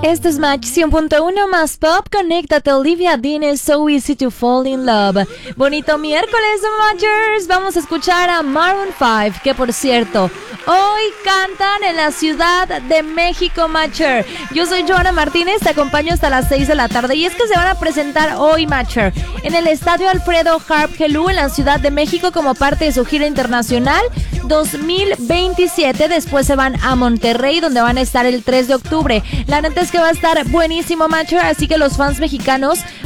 Esto es Match 100.1 más pop. Conéctate, Olivia Dean, es So Easy to Fall in Love. Bonito miércoles, Matchers. Vamos a escuchar a Maroon 5, que por cierto, hoy cantan en la Ciudad de México, Matcher. Yo soy Joana Martínez, te acompaño hasta las 6 de la tarde. Y es que se van a presentar hoy, Matcher, en el Estadio Alfredo Harp Helú en la Ciudad de México como parte de su gira internacional 2027. Después se van a Monterrey, donde van a estar el 3 de octubre. La neta es que va a estar buenísimo, Matcher, así que los fans mexicanos